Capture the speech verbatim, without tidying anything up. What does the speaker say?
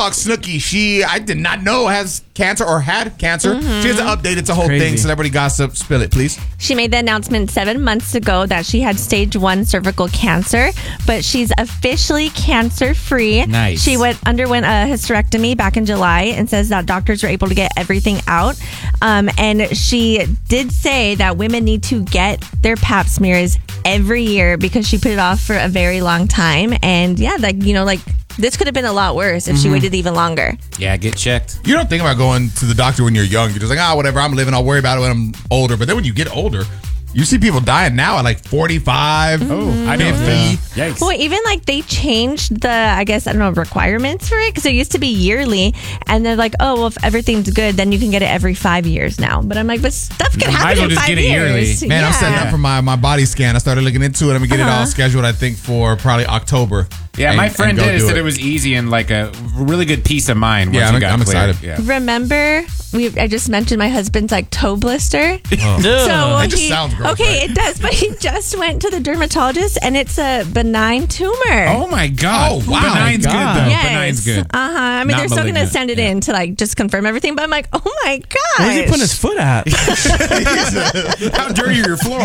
Snooki, she, I did not know has cancer or had cancer. Mm-hmm. She has updated. It's a whole Crazy. thing. Celebrity gossip. Spill it, please. She made the announcement seven months ago that she had stage one cervical cancer, but she's officially cancer-free. Nice. She went underwent a hysterectomy back in July and says that doctors were able to get everything out. Um, and she did say that women need to get their pap smears every year because she put it off for a very long time. And yeah, like, you know, like this could have been a lot worse if she waited even longer. Yeah, get checked. You don't think about going to the doctor when you're young. You're just like, ah, whatever, I'm living. I'll worry about it when I'm older. But then when you get older, you see people dying now at like forty-five. Oh, I know. fifty. Yeah. Yikes. Well, even like they changed the, I guess, I don't know, requirements for it because it used to be yearly. And they're like, oh, well, if everything's good, then you can get it every five years now. But I'm like, but stuff can Might happen as well in just five get it years. yearly. Man, I'm setting Yeah. up for my, my body scan. I started looking into it. I'm going to get it all scheduled, I think, for probably October. Yeah, And- my and friend go did. do Said it was easy and like a really good peace of mind. Once Yeah, you I'm- got I'm cleared. excited. Yeah. Remember, we I just mentioned my husband's like toe blister. Oh. So It just he, sounds gross, okay, right? it does, but he just went to the dermatologist and it's a benign tumor. Oh my god! Oh, wow. Benig's good God. though. Yes. Benig's good. Uh huh. I mean, Not they're still going to malignant. send it Yeah. in to like just confirm everything, but I'm like, oh my god. Where's he putting his foot at? How dirty are your floors?